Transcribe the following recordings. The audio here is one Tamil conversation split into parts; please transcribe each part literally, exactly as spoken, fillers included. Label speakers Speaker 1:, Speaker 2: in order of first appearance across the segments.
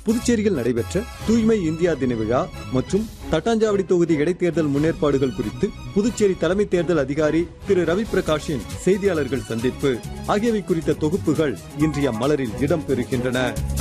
Speaker 1: புதுச்சேரியில் நடைபெற்ற தூய்மை இந்தியா தின விழா மற்றும் தட்டாஞ்சாவடி தொகுதி இடைத்தேர்தல் முன்னேற்பாடுகள் குறித்து புதுச்சேரி தலைமை தேர்தல் அதிகாரி திரு ரவி பிரகாஷின் செய்தியாளர்கள் சந்திப்பு ஆகியவை குறித்த தொகுப்புகள் இன்றைய மலரில் இடம்பெறுகின்றன.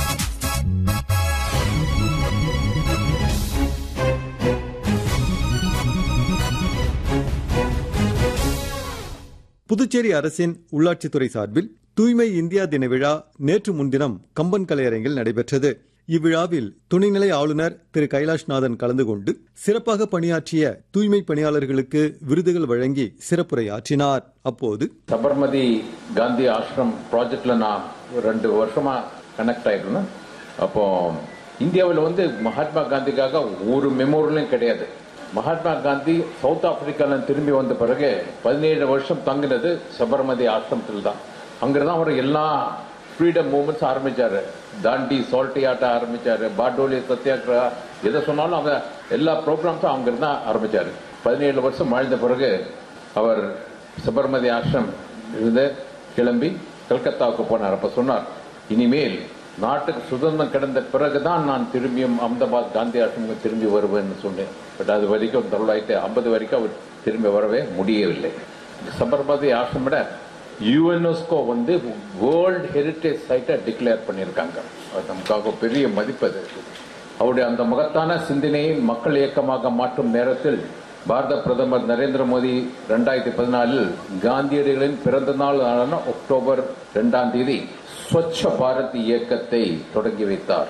Speaker 1: புதுச்சேரி அரசின் உள்ளாட்சித்துறை சார்பில் தூய்மை இந்தியா தின விழா நேற்று முன்தினம் கம்பன் கலையரங்கில் நடைபெற்றது. இவ்விழாவில் துணைநிலை ஆளுநர் திரு கைலாஷ்நாதன் கலந்து கொண்டு சிறப்பாக பணியாற்றிய தூய்மை பணியாளர்களுக்கு விருதுகள் வழங்கி சிறப்புரையாற்றினார். அப்போது
Speaker 2: சபர்மதி காந்தி ஆசிரம் ப்ராஜெக்ட்ல நான் ரெண்டு வருஷமா கனெக்ட் ஆயிடணும். அப்போ இந்தியாவில் வந்து மகாத்மா காந்திக்காக ஒரு மெமோரியலும் கிடையாது. மகாத்மா காந்தி சவுத் ஆப்பிரிக்கால திரும்பி வந்த பிறகு பதினேழு வருஷம் தங்கினது சபர்மதி ஆசிரமத்தில் தான். அங்கிருந்தான் அவர் எல்லா ஃப்ரீடம் மூவ்மெண்ட்ஸ் ஆரம்பிச்சாரு. தாண்டி சால்ட்டி ஆட்ட ஆரம்பிச்சாரு, பாடோலி சத்தியாகிரகா, எதை சொன்னாலும் அவங்க எல்லா ப்ரோக்ராம்ஸும் அங்கிருந்தா ஆரம்பிச்சாரு. பதினேழு வருஷம் வாழ்ந்த பிறகு அவர் சபர்மதி ஆசிரம் இருந்து கிளம்பி கல்கத்தாவுக்கு போனார். அப்ப சொன்னார், இனிமேல் நாட்டுக்கு சுதந்திரம் கிடந்த பிறகுதான் நான் திரும்பியும் அகமதாபாத் காந்தி ஆசிரமுக்கு திரும்பி வருவேன்னு சொன்னேன். பட் அது வரைக்கும் தொள்ளாயிரத்தி ஐம்பது வரைக்கும் அவர் திரும்பி வரவே முடியவில்லை. சபர்மதி ஆசிரம் விட யுஎன்எஸ்கோ வந்து வேர்ல்ட் ஹெரிட்டேஜ் சைட்டை டிக்ளேர் பண்ணியிருக்காங்க. அது நமக்காக பெரிய மதிப்பது. அவருடைய அந்த மகத்தான சிந்தனையை மக்கள் இயக்கமாக மாற்றும் நேரத்தில் பாரத பிரதமர் நரேந்திர மோடி இரண்டாயிரத்தி பதினாலில் காந்தியடிகளின் பிறந்த நாள் ஆன அக்டோபர் இரண்டாம் தேதி ஸ்வச்ச பாரத் இயக்கத்தை தொடங்கி வைத்தார்.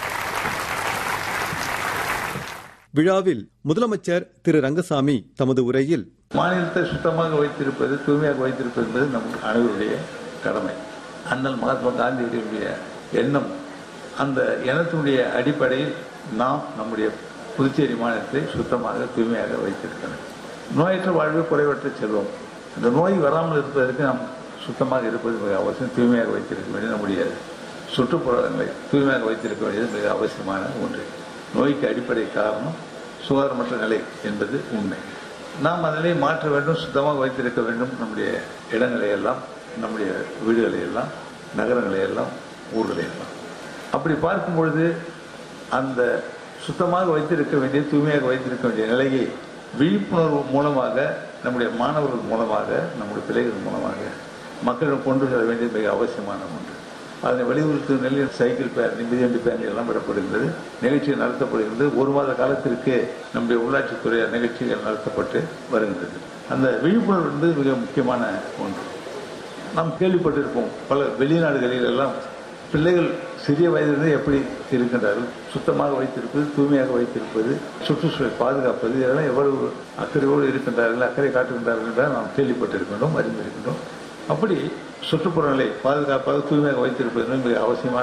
Speaker 1: விழாவில் முதலமைச்சர் திரு ரங்கசாமி தமது உரையில்,
Speaker 3: மாநிலத்தை சுத்தமாக வைத்திருப்பது, தூய்மையாக வைத்திருப்பது என்பது நம் அனைவருடைய கடமை. அண்ணல் மகாத்மா காந்தியுடைய எண்ணம், அந்த எண்ணத்தினுடைய அடிப்படையில் நாம் நம்முடைய புதுச்சேரி மாநிலத்தை சுத்தமாக தூய்மையாக வைத்திருக்கிறோம். நோயற்ற வாழ்வு குறைவற்ற செல்வம். இந்த நோய் வராமல் இருப்பதற்கு நாம் சுத்தமாக இருப்பது மிக அவசியம். தூய்மையாக வைத்திருக்க வேண்டியது நம்முடைய சுற்றுப்புறங்களை தூய்மையாக வைத்திருக்க வேண்டியது மிக அவசியமான ஒன்று. நோய்க்கு அடிப்படை காரணம் சுகாதாரமற்ற நிலை என்பது உண்மை. நாம் அதனை மாற்ற வேண்டும், சுத்தமாக வைத்திருக்க வேண்டும். நம்முடைய இடங்களை எல்லாம், நம்முடைய வீடுகளை எல்லாம், நகரங்களை எல்லாம், ஊர்களை எல்லாம். அப்படி பார்க்கும் பொழுது அந்த சுத்தமாக வைத்திருக்க வேண்டிய, தூய்மையாக வைத்திருக்க வேண்டிய நிலையை விழிப்புணர்வு மூலமாக, நம்முடைய மாணவர்கள் மூலமாக, நம்முடைய பிள்ளைகள் மூலமாக மக்களிடம் கொண்டு செல்ல வேண்டியது மிக அவசியமான ஒன்று. அதனை வலியுறுத்தும் நிலையில் சைக்கிள் பேரணி, மிதிவண்டி பேரணி எல்லாம் விடப்படுகிறது, நிகழ்ச்சிகள் நடத்தப்படுகிறது. ஒரு மாத காலத்திற்கு நம்முடைய உள்ளாட்சித்துறை நிகழ்ச்சிகள் நடத்தப்பட்டு வருகின்றது. அந்த விழிப்புணர்வு என்பது மிக முக்கியமான ஒன்று. நாம் கேள்விப்பட்டிருப்போம், பல வெளிநாடுகளில் எல்லாம் பிள்ளைகள் சிறிய வயதிலிருந்து எப்படி இருக்கின்றார்கள், சுத்தமாக வைத்திருப்பது, தூய்மையாக வைத்திருப்பது, சுற்றுச்சூழலை பாதுகாப்பது, இதெல்லாம் எவ்வளவு அக்கறையோடு இருக்கின்றார்கள், அக்கறை காட்டுகின்றார்கள் என்றால் நாம் கேள்விப்பட்டிருக்கின்றோம், அறிந்திருக்கின்றோம். அப்படி சுற்றுப்புறங்களை பாதுகாப்பாக தூய்மையாக வைத்திருப்பது மிக அவசியமான